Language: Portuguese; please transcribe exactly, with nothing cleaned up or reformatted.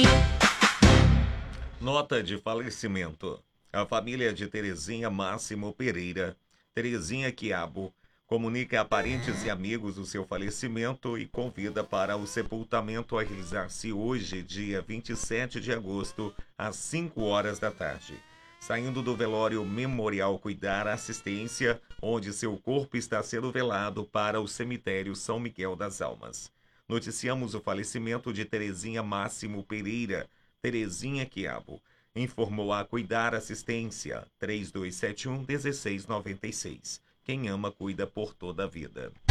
Nota de falecimento. A família de Terezinha Máximo Pereira, Terezinha Quiabo, comunica a parentes e amigos o seu falecimento e convida para o sepultamento a realizar-se hoje, dia vinte e sete de agosto, às cinco horas da tarde. Saindo do velório Memorial Cuidar Assistência, onde seu corpo está sendo velado para o cemitério São Miguel das Almas. Noticiamos o falecimento de Terezinha Máximo Pereira, Terezinha Quiabo. Informou a Cuidar Assistência, três dois sete um, um seis nove seis. Quem ama, cuida por toda a vida.